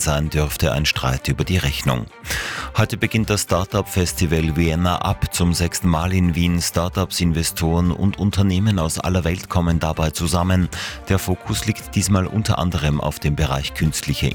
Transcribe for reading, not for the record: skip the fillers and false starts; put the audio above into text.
sein dürfte ein Streit über die Rechnung. Heute beginnt das Startup-Festival Vienna Up zum 6. Mal in Wien. Startups, Investoren und Unternehmen aus aller Welt kommen dabei zusammen. Der Fokus liegt diesmal unter anderem auf dem Bereich künstliche